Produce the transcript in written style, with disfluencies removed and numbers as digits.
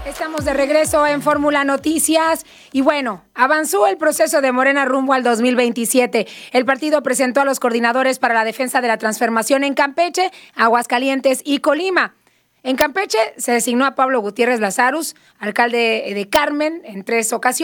Estamos de regreso en Fórmula Noticias y bueno, avanzó el proceso de Morena rumbo al 2027. El partido presentó a los coordinadores para la defensa de la transformación en Campeche, Aguascalientes y Colima. En Campeche se designó a Pablo Gutiérrez Lazarus, alcalde de Carmen, en 3 ocasiones.